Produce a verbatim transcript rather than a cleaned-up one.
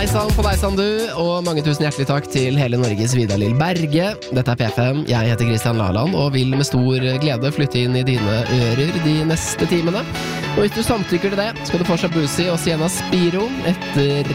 Hei sann på deg sann du, og mange tusen hjertelig takk til hele Norges Vidar-Lill Berge. Dette er P fem, jeg heter Kristian Laland og vil med stor glede flytte inn i dine ører de neste timene. Og hvis du samtykker til det, skal du få Shabuzi og Sienna Spiro etter